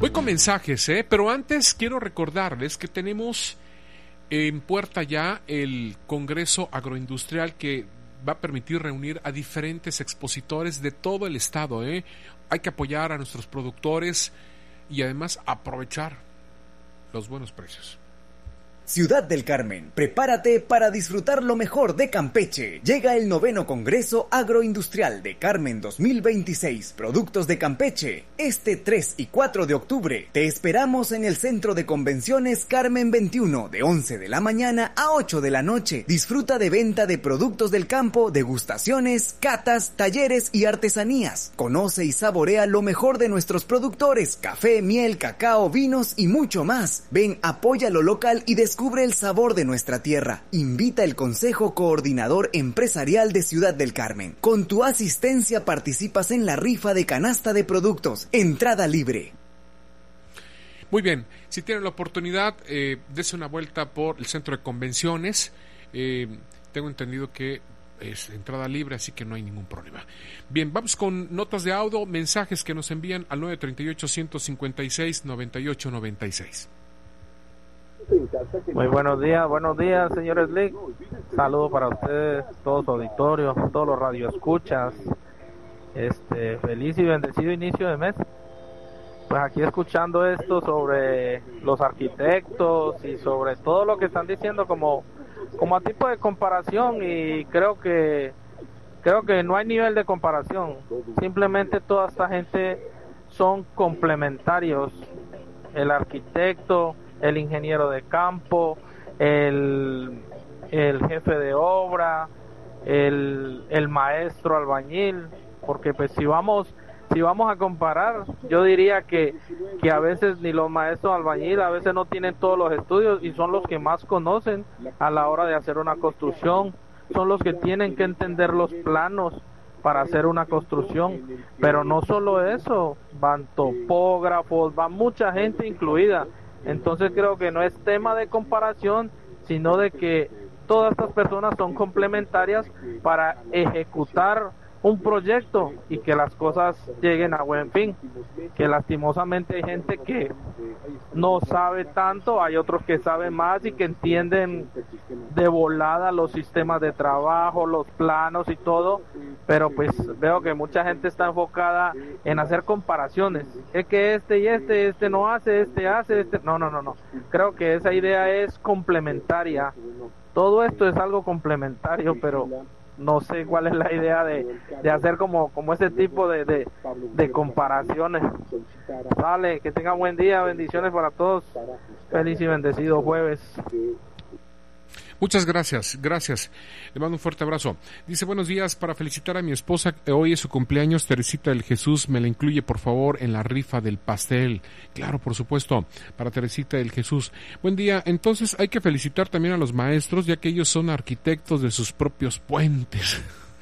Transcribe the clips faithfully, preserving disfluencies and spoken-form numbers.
Voy con mensajes, ¿eh? Pero antes quiero recordarles que tenemos en puerta ya el Congreso Agroindustrial que va a permitir reunir a diferentes expositores de todo el estado, ¿eh? Hay que apoyar a nuestros productores y además aprovechar los buenos precios. Ciudad del Carmen, prepárate para disfrutar lo mejor de Campeche. Llega el noveno Congreso Agroindustrial de Carmen dos mil veintiséis, Productos de Campeche. Este tres y cuatro de octubre te esperamos en el Centro de Convenciones Carmen veintiuno, de once de la mañana a ocho de la noche. Disfruta de venta de productos del campo, degustaciones, catas, talleres y artesanías. Conoce y saborea lo mejor de nuestros productores, café, miel, cacao, vinos y mucho más. Ven, apoya lo local y descubre Descubre el sabor de nuestra tierra. Invita el Consejo Coordinador Empresarial de Ciudad del Carmen. Con tu asistencia participas en la rifa de canasta de productos. Entrada libre. Muy bien, si tienen la oportunidad, eh, dese una vuelta por el centro de convenciones. Eh, tengo entendido que es entrada libre, así que no hay ningún problema. Bien, vamos con notas de audio, mensajes que nos envían al nueve tres ocho, uno cinco seis, nueve ocho nueve seis. Muy buenos días, buenos días, señores Slick. Saludos para ustedes, todo su auditorio, todos los radioescuchas. Este, feliz y bendecido inicio de mes. Pues aquí escuchando esto sobre los arquitectos y sobre todo lo que están diciendo como, como a tipo de comparación, y creo que creo que no hay nivel de comparación. Simplemente toda esta gente son complementarios. El arquitecto, el ingeniero de campo, el, el jefe de obra, el, el maestro albañil, porque pues si vamos si vamos a comparar, yo diría que, que a veces ni los maestros albañil a veces no tienen todos los estudios y son los que más conocen a la hora de hacer una construcción, son los que tienen que entender los planos para hacer una construcción, pero no solo eso, van topógrafos, va mucha gente incluida. Entonces creo que no es tema de comparación, sino de que todas estas personas son complementarias para ejecutar un proyecto y que las cosas lleguen a buen fin. Que lastimosamente hay gente que no sabe tanto, hay otros que saben más y que entienden de volada los sistemas de trabajo, los planos y todo, pero pues veo que mucha gente está enfocada en hacer comparaciones. Es que este y este, este no hace, este hace, este... No, no, no, no. Creo que esa idea es complementaria. Todo esto es algo complementario, pero no sé cuál es la idea de, de hacer como, como ese tipo de, de, de comparaciones. Vale, que tengan buen día, bendiciones para todos. Feliz y bendecido jueves. Muchas gracias, gracias. Le mando un fuerte abrazo. Dice, buenos días, para felicitar a mi esposa, hoy es su cumpleaños, Teresita del Jesús, me la incluye por favor en la rifa del pastel. Claro, por supuesto, para Teresita del Jesús. Buen día, entonces hay que felicitar también a los maestros, ya que ellos son arquitectos de sus propios puentes.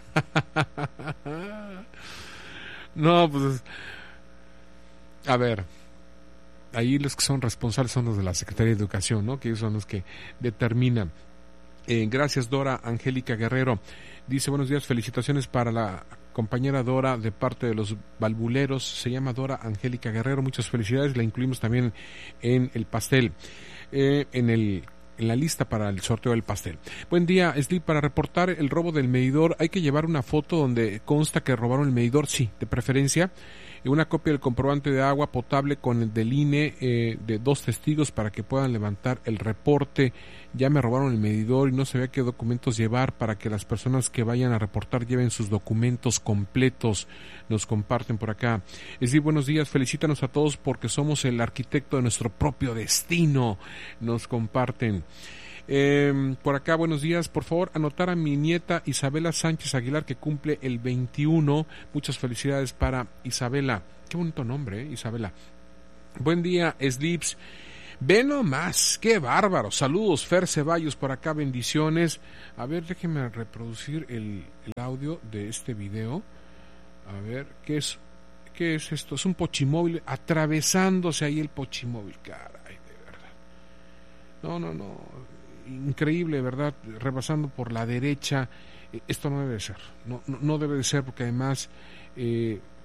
No, pues, a ver, ahí los que son responsables son los de la Secretaría de Educación, ¿no? Que ellos son los que determinan. Eh, gracias, Dora Angélica Guerrero. Dice, buenos días, felicitaciones para la compañera Dora de parte de los Balbuleros. Se llama Dora Angélica Guerrero. Muchas felicidades. La incluimos también en el pastel, eh, en el en la lista para el sorteo del pastel. Buen día, Slick, para reportar el robo del medidor, ¿hay que llevar una foto donde consta que robaron el medidor? Sí, de preferencia. Una copia del comprobante de agua potable con el del I N E eh, de dos testigos para que puedan levantar el reporte. Ya me robaron el medidor y no sabía qué documentos llevar, para que las personas que vayan a reportar lleven sus documentos completos. Nos comparten por acá. Es decir, buenos días, felicítanos a todos porque somos el arquitecto de nuestro propio destino. Nos comparten. Eh, por acá, buenos días, por favor anotar a mi nieta Isabela Sánchez Aguilar, que cumple el veintiuno. Muchas felicidades para Isabela. Qué bonito nombre, ¿eh? Isabela. Buen día, Slips. Ve nomás, qué bárbaro. Saludos, Fer Ceballos por acá, bendiciones. A ver, déjenme reproducir el, el audio de este video. A ver, ¿qué es, qué es esto? Es un pochimóvil atravesándose ahí el pochimóvil. Caray, de verdad. No, no, no. Increíble, ¿verdad? Rebasando por la derecha. Esto no debe de ser. No, no, no debe de ser, porque además eh,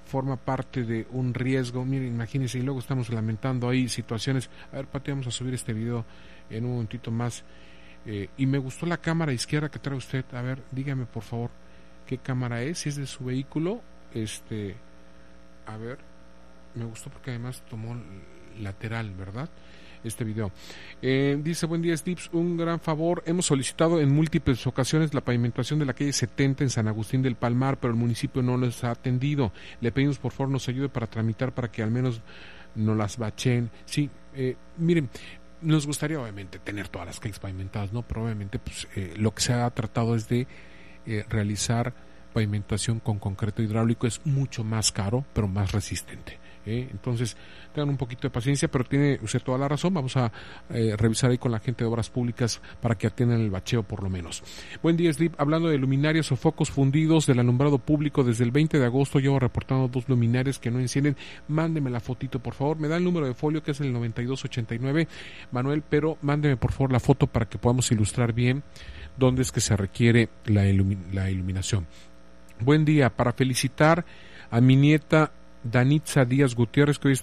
forma parte de un riesgo. Miren, imagínense, y luego estamos lamentando ahí situaciones. A ver, Pati, vamos a subir este video en un momentito más. Eh, y me gustó la cámara izquierda que trae usted. A ver, dígame por favor qué cámara es, si es de su vehículo. Este, a ver, me gustó porque además tomó lateral, ¿verdad? Este video. Eh, dice, buen día, Slips, un gran favor. Hemos solicitado en múltiples ocasiones la pavimentación de la calle setenta en San Agustín del Palmar, pero el municipio no los ha atendido. Le pedimos por favor nos ayude para tramitar para que al menos nos las bachen. Sí, eh, miren, nos gustaría obviamente tener todas las calles pavimentadas, ¿no? Pero obviamente pues, eh, lo que se ha tratado es de eh, realizar pavimentación con concreto hidráulico. Es mucho más caro, pero más resistente. ¿Eh? Entonces tengan un poquito de paciencia, pero tiene usted toda la razón. Vamos a eh, revisar ahí con la gente de obras públicas para que atiendan el bacheo por lo menos. Buen día, Slip, hablando de luminarias o focos fundidos del alumbrado público, desde el veinte de agosto llevo reportando dos luminarias que no encienden. Mándeme la fotito por favor, me da el número de folio que es el noventa y dos ochenta y nueve, Manuel, pero mándeme por favor la foto para que podamos ilustrar bien dónde es que se requiere la, ilumi- la iluminación. Buen día, para felicitar a mi nieta Danitza Díaz Gutiérrez, que hoy